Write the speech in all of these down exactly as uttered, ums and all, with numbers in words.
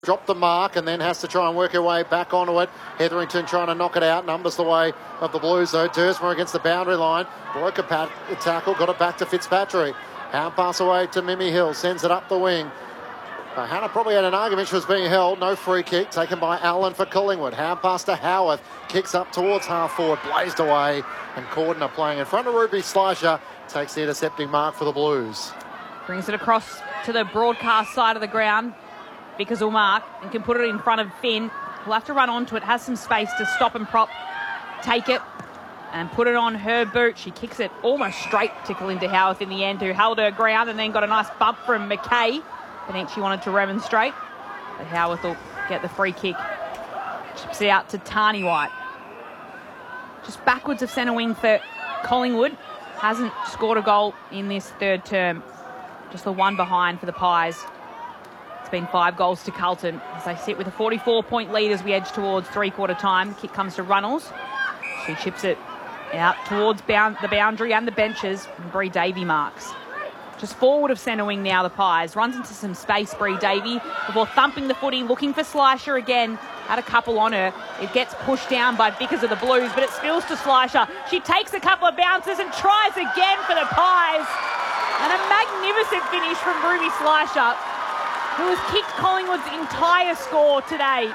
Drop the mark and then has to try and work her way back onto it. Hetherington trying to knock it out. Numbers the way of the Blues though. Dursma against the boundary line. Broke a pat- tackle. Got it back to Fitzpatrick. Hand pass away to Mimi Hill. Sends it up the wing. Uh, Hannah probably had an argument. She was being held. No free kick. Taken by Allen for Collingwood. Hand pass to Howarth. Kicks up towards half forward. Blazed away. And Corden are playing in front of Ruby Slasher. Takes the intercepting mark for the Blues. Brings it across to the broadcast side of the ground. Vickers will mark and can put it in front of Finn. He'll have to run onto it. Has some space to stop and prop. Take it and put it on her boot. She kicks it almost straight to Kalinda Howarth in the end, who held her ground and then got a nice bump from McKay. She wanted to remonstrate, but Howarth will get the free kick. Chips it out to Tani White. Just backwards of centre wing for Collingwood. Hasn't scored a goal in this third term. Just the one behind for the Pies. It's been five goals to Carlton as they sit with a forty-four point lead as we edge towards three-quarter time. The kick comes to Runnels. She chips it out towards bound, the boundary and the benches, and Bree Davey marks. Just forward of centre wing now, the Pies. Runs into some space, Bree Davey, before thumping the footy, looking for Slisher again. Had a couple on her. It gets pushed down by Vickers of the Blues, but it spills to Slisher. She takes a couple of bounces and tries again for the Pies. And a magnificent finish from Ruby Slisher, who has kicked Collingwood's entire score today.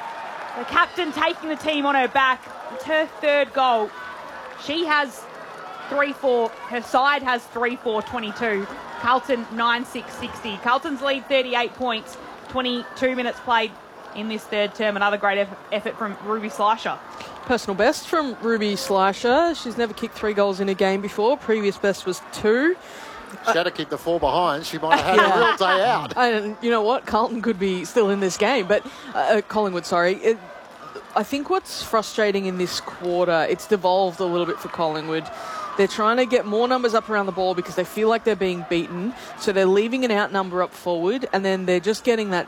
The captain taking the team on her back. It's her third goal. She has three four. Her side has three four twenty-two. Carlton nine six sixty. Carlton's lead thirty-eight points. twenty-two minutes played in this third term. Another great eff- effort from Ruby Slisher. Personal best from Ruby Slisher. She's never kicked three goals in a game before. Previous best was two. She had to keep the four behind. She might have had yeah. a real day out. And you know what? Carlton could be still in this game, but uh, Collingwood, sorry. It, I think what's frustrating in this quarter, it's devolved a little bit for Collingwood. They're trying to get more numbers up around the ball because they feel like they're being beaten. So they're leaving an out number up forward, and then they're just getting that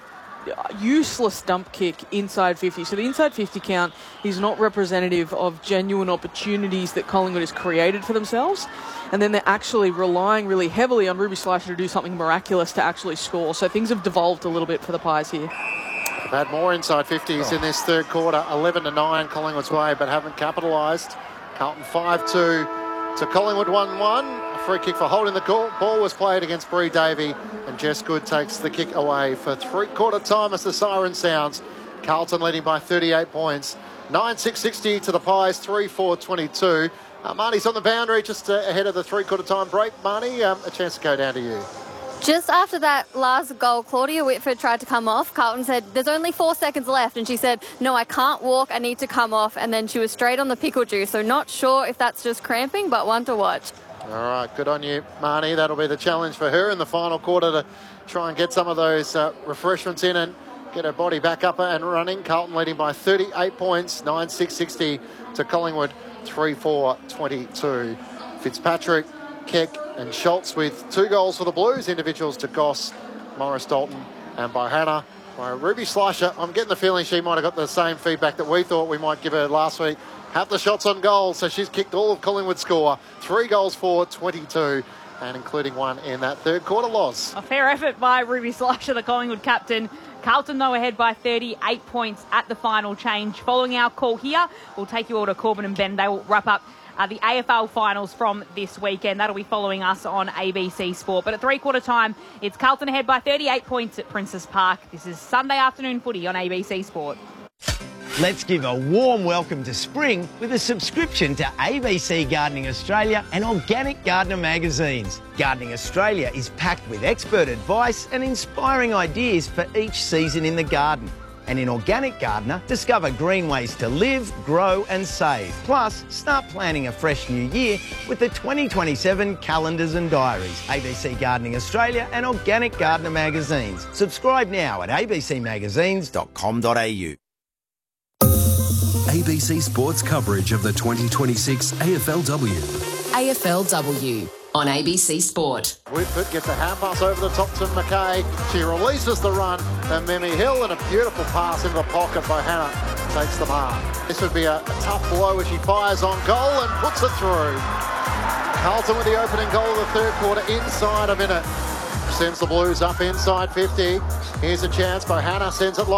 useless dump kick inside fifty. So the inside fifty count is not representative of genuine opportunities that Collingwood has created for themselves. And then they're actually relying really heavily on Ruby Slisher to do something miraculous to actually score. So things have devolved a little bit for the Pies here. They've had more inside fifties oh. in this third quarter. eleven to nine Collingwood's way, but haven't capitalised. Carlton five two to Collingwood one one. A free kick for holding the ball was played against Bree Davey, and Jess Good takes the kick away for three-quarter time as the siren sounds. Carlton leading by thirty-eight points. nine six sixty to the Pies, three four twenty-two. Uh, Marnie's on the boundary just uh, ahead of the three-quarter time break. Marnie, um, a chance to go down to you. Just after that last goal, Claudia Whitford tried to come off. Carlton said, there's only four seconds left. And she said, no, I can't walk. I need to come off. And then she was straight on the pickle juice. So not sure if that's just cramping, but one to watch. All right, good on you, Marnie. That'll be the challenge for her in the final quarter to try and get some of those uh, refreshments in and get her body back up and running. Carlton leading by thirty-eight points, nine six sixty to Collingwood, three four twenty-two. Fitzpatrick, Keck and Schultz with two goals for the Blues. Individuals to Goss, Morris Dalton and by Hannah. By Ruby Slisher, I'm getting the feeling she might have got the same feedback that we thought we might give her last week. Have the shots on goal, so she's kicked all of Collingwood's score. Three goals for twenty-two, and including one in that third quarter loss. A fair effort by Ruby Slisher, the Collingwood captain. Carlton, though, ahead by thirty-eight points at the final change. Following our call here, we'll take you all to Corbin and Ben. They will wrap up uh, the A F L finals from this weekend. That'll be following us on A B C Sport. But at three-quarter time, it's Carlton ahead by thirty-eight points at Princes Park. This is Sunday afternoon footy on A B C Sport. Let's give a warm welcome to spring with a subscription to A B C Gardening Australia and Organic Gardener magazines. Gardening Australia is packed with expert advice and inspiring ideas for each season in the garden. And in Organic Gardener, discover green ways to live, grow and save. Plus, start planning a fresh new year with the twenty twenty-seven calendars and diaries. A B C Gardening Australia and Organic Gardener magazines. Subscribe now at a b c magazines dot com dot a u. A B C Sports coverage of the twenty twenty-six A F L W. A F L W on A B C Sport. Whitford gets a hand pass over the top to McKay. She releases the run, and Mimi Hill, and a beautiful pass into the pocket by Hannah takes the mark. This would be a, a tough blow as she fires on goal and puts it through. Carlton with the opening goal of the third quarter inside a minute. sends the Blues up inside fifty. Here's a chance. Bohanna sends it long.